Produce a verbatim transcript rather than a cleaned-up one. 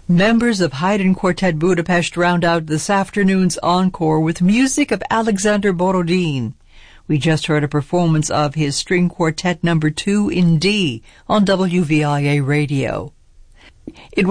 Members of Haydn Quartet Budapest round out this afternoon's encore with music of Alexander Borodin. We just heard a performance of his String Quartet number two in D on W V I A Radio. It